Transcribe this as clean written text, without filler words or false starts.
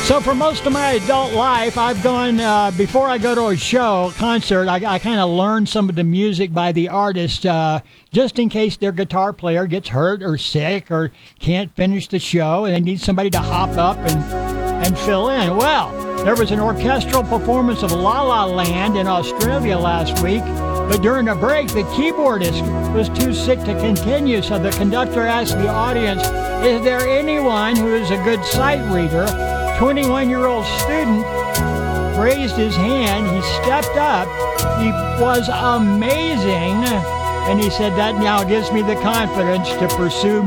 So for most of my adult life, I've gone, before I go to a show, concert, I kind of learn some of the music by the artist, just in case their guitar player gets hurt or sick or can't finish the show and they need somebody to hop up and fill in. Well, there was an orchestral performance of La La Land in Australia last week, but during a break, the keyboardist was too sick to continue, so the conductor asked the audience, is there anyone who is a good sight reader? 21-year-old student raised his hand. He stepped up. He was amazing. And he said, that now gives me the confidence to pursue